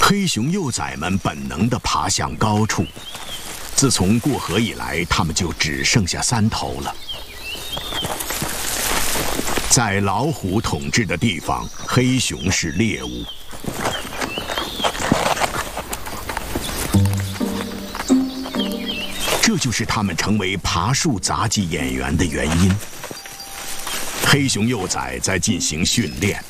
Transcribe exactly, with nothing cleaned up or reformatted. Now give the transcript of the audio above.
黑熊幼崽们本能地爬向高处。自从过河以来，它们就只剩下三头了。在老虎统治的地方，黑熊是猎物。这就是它们成为爬树杂技演员的原因。黑熊幼崽在进行训练，